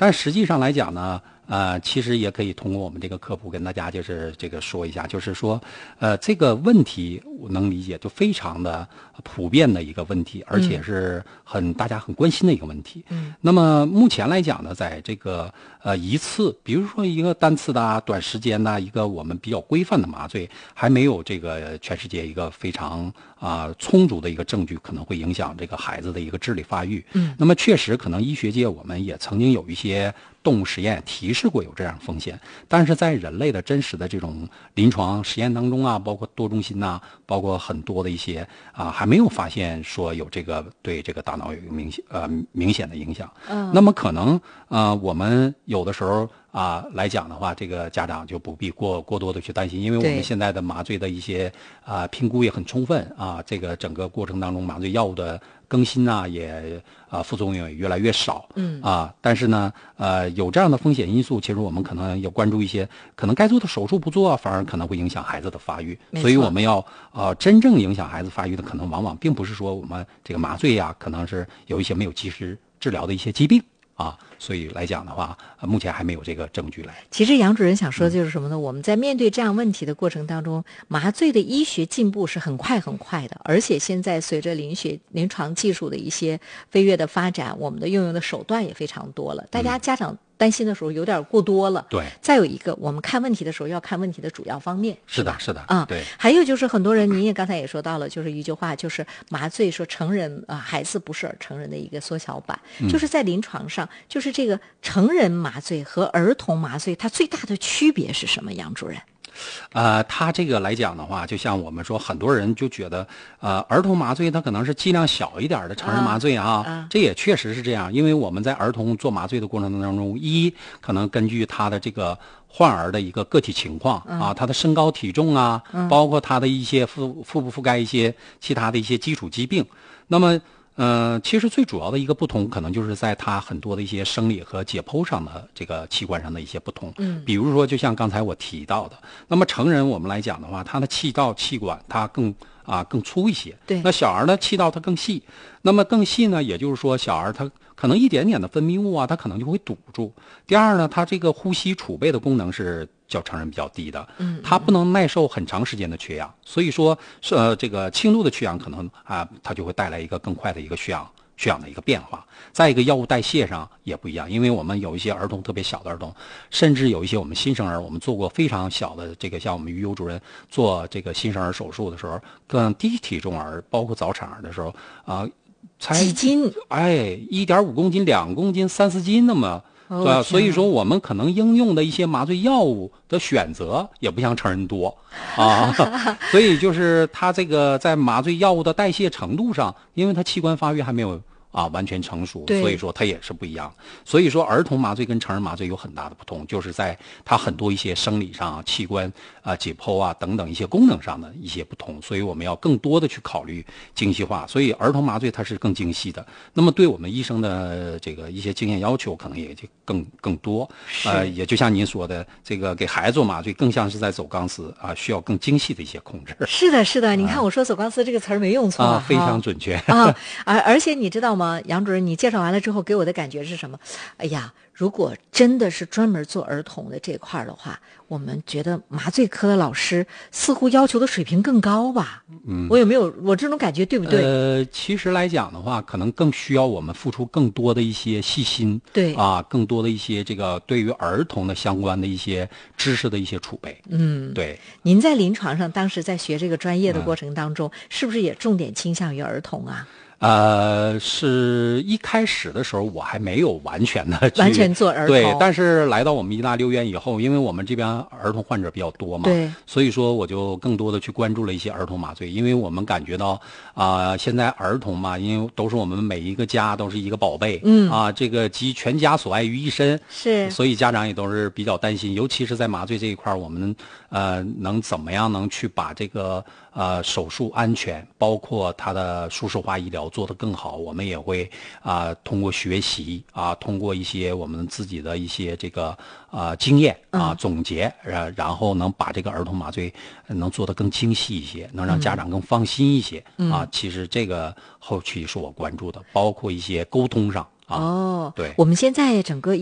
但实际上来讲呢，其实也可以通过我们这个科普跟大家就是这个说一下，就是说，这个问题我能理解，就非常的普遍的一个问题，而且是大家很关心的一个问题。那么目前来讲呢，在这个一次，比如说一个单次的短时间的一个我们比较规范的麻醉，还没有这个全世界一个非常充足的一个证据，可能会影响这个孩子的一个智力发育。那么确实可能医学界我们也曾经有一些动物实验提示过有这样风险，但是在人类的真实的这种临床实验当中包括多中心包括很多的一些还没有发现说有这个对这个大脑有一个明显的影响。那么可能我们有的时候来讲的话，这个家长就不必过多的去担心，因为我们现在的麻醉的一些评估也很充分这个整个过程当中麻醉药物的更新也副作用也越来越少。但是呢有这样的风险因素，其实我们可能要关注一些可能该做的手术不做，反而可能会影响孩子的发育。所以我们要真正影响孩子发育的可能往往并不是说我们这个麻醉可能是有一些没有及时治疗的一些疾病所以来讲的话目前还没有这个证据来。 其实杨主任想说的就是什么呢？我们在面对这样问题的过程当中，麻醉的医学进步是很快的，而且现在随着临床技术的一些飞跃的发展，我们的运用的手段也非常多了，大家家长担心的时候有点过多了。 对。 再有一个，我们看问题的时候要看问题的主要方面。 是的。对。 还有就是很多人，您也刚才也说到了，就是一句话，就是麻醉说成人孩子不是成人的一个缩小版。就是在临床上，就是这个成人麻醉和儿童麻醉，它最大的区别是什么？杨主任？ 他这个来讲的话，就像我们说，很多人就觉得，儿童麻醉它可能是剂量小一点的成人麻醉这也确实是这样，因为我们在儿童做麻醉的过程当中，可能根据他的这个患儿的一个个体情况他的身高体重包括他的一些覆不覆盖一些其他的一些基础疾病，那么其实最主要的一个不同，可能就是在它很多的一些生理和解剖上的这个器官上的一些不同。比如说，就像刚才我提到的，那么成人我们来讲的话，他的气道气管它更粗一些。 对。 那小孩的气道它更细，那么更细呢，也就是说小孩他可能一点点的分泌物它可能就会堵住。第二呢，他这个呼吸储备的功能是较成人比较低的，它不能耐受很长时间的缺氧，所以说这个轻度的缺氧可能它就会带来一个更快的一个血氧的一个变化。再一个药物代谢上也不一样，因为我们有一些儿童特别小的儿童，甚至有一些我们新生儿，我们做过非常小的这个，像我们于优主任做这个新生儿手术的时候，更低体重儿包括早产儿的时候才几斤 1.5公斤2公斤3、4斤那么对吧？所以说我们可能应用的一些麻醉药物的选择也不像成人多所以就是它这个在麻醉药物的代谢程度上，因为它器官发育还没有完全成熟，所以说它也是不一样。所以说儿童麻醉跟成人麻醉有很大的不同，就是在它很多一些生理上器官解剖等等一些功能上的一些不同，所以我们要更多的去考虑精细化。所以儿童麻醉它是更精细的，那么对我们医生的这个一些经验要求可能也就更多。也就像您说的，这个给孩子做麻醉更像是在走钢丝需要更精细的一些控制。 是的，你看我说走钢丝这个词儿没用错非常准确而且你知道吗，杨主任，你介绍完了之后给我的感觉是什么？哎呀，如果真的是专门做儿童的这块的话，我们觉得麻醉科的老师似乎要求的水平更高吧？我有没有我这种感觉，对不对？ 其实来讲的话，可能更需要我们付出更多的一些细心， 对更多的一些这个对于儿童的相关的一些知识的一些储备。对。 您在临床上当时在学这个专业的过程当中，是不是也重点倾向于儿童啊？ 是一开始的时候我还没有完全做儿童， 对，但是来到我们医大6院以后，因为我们这边儿童患者比较多嘛， 对， 所以说我就更多的去关注了一些儿童麻醉，因为我们感觉到现在儿童嘛，因为都是我们每一个家都是一个宝贝，这个集全家所爱于一身， 是， 所以家长也都是比较担心，尤其是在麻醉这一块，我们能怎么样能去把这个手术安全，包括它的舒适化医疗做得更好，我们也会通过学习通过一些我们自己的一些这个经验总结，然后能把这个儿童麻醉能做得更精细一些，能让家长更放心一些其实这个后期是我关注的，包括一些沟通上哦， 对， 我们现在整个